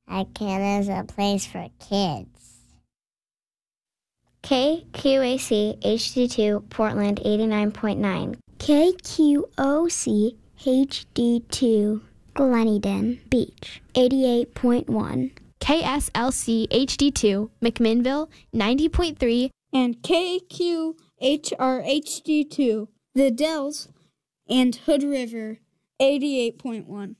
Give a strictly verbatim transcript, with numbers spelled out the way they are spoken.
Icon is a place for kids. K Q A C H D two Portland eighty-nine point nine. K Q O C H D two Gleneden Beach eighty-eight point one. K S L C H D two McMinnville ninety point three. And K Q H R H D two The Dells and Hood River eighty-eight point one.